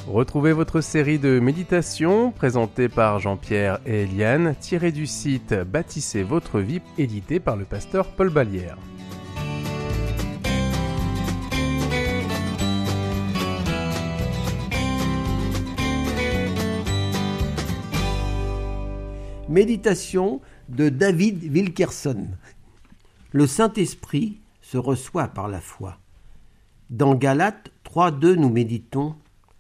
Retrouvez votre série de méditations présentée par Jean-Pierre et Eliane, tirée du site Bâtissez votre vie, édité par le pasteur Paul Ballière. Méditation de David Wilkerson. Le Saint-Esprit se reçoit par la foi. Dans Galates 3:2, nous méditons: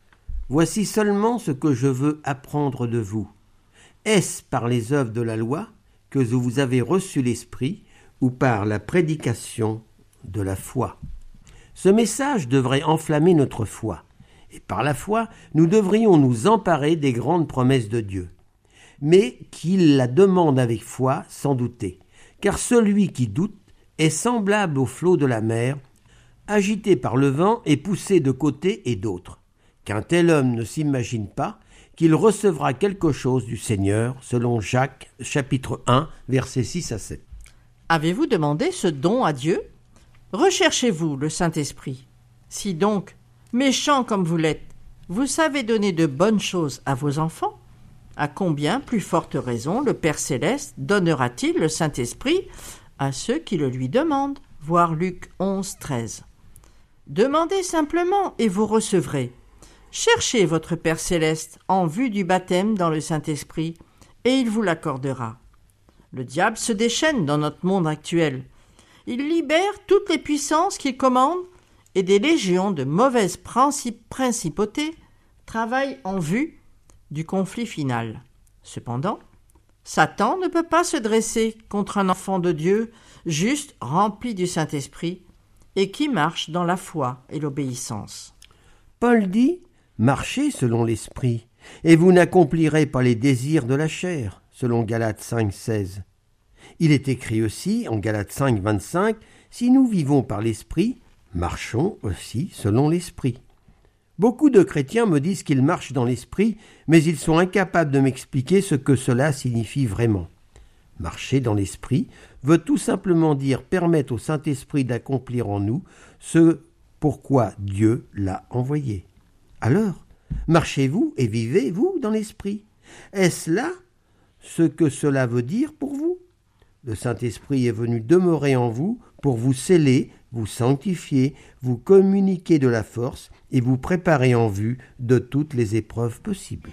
Voici seulement ce que je veux apprendre de vous. Est-ce par les œuvres de la loi que vous avez reçu l'Esprit ou par la prédication de la foi? Ce message devrait enflammer notre foi. Et par la foi, nous devrions nous emparer des grandes promesses de Dieu. Mais qu'il la demande avec foi, sans douter. Car celui qui doute est semblable au flot de la mer, agité par le vent et poussé de côté et d'autre. Qu'un tel homme ne s'imagine pas qu'il recevra quelque chose du Seigneur, selon Jacques, chapitre 1, versets 6 à 7. Avez-vous demandé ce don à Dieu? Recherchez-vous le Saint-Esprit. Si donc, méchant comme vous l'êtes, vous savez donner de bonnes choses à vos enfants, à combien plus forte raison le Père Céleste donnera-t-il le Saint-Esprit à ceux qui le lui demandent? Voir Luc 11, 13. Demandez simplement et vous recevrez. Cherchez votre Père Céleste en vue du baptême dans le Saint-Esprit, et il vous l'accordera. Le diable se déchaîne dans notre monde actuel. Il libère toutes les puissances qu'il commande, et des légions de mauvaises principautés travaillent en vue du conflit final. Cependant, Satan ne peut pas se dresser contre un enfant de Dieu juste rempli du Saint-Esprit et qui marche dans la foi et l'obéissance. Paul dit: marchez selon l'Esprit, et vous n'accomplirez pas les désirs de la chair, selon Galates 5, 16. Il est écrit aussi en Galates 5, 25, si nous vivons par l'Esprit, marchons aussi selon l'Esprit. Beaucoup de chrétiens me disent qu'ils marchent dans l'Esprit, mais ils sont incapables de m'expliquer ce que cela signifie vraiment. Marcher dans l'Esprit veut tout simplement dire permettre au Saint-Esprit d'accomplir en nous ce pourquoi Dieu l'a envoyé. Alors, marchez-vous et vivez-vous dans l'Esprit? Est-ce là ce que cela veut dire pour vous? Le Saint-Esprit est venu demeurer en vous pour vous sceller, vous sanctifier, vous communiquer de la force et vous préparer en vue de toutes les épreuves possibles.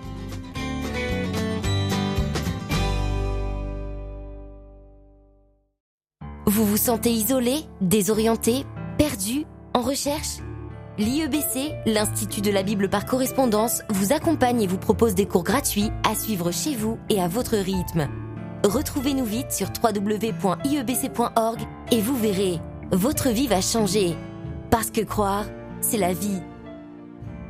Vous vous sentez isolé, désorienté, perdu, en recherche? L'IEBC, l'Institut de la Bible par correspondance, vous accompagne et vous propose des cours gratuits à suivre chez vous et à votre rythme. Retrouvez-nous vite sur www.iebc.org et vous verrez, votre vie va changer. Parce que croire, c'est la vie.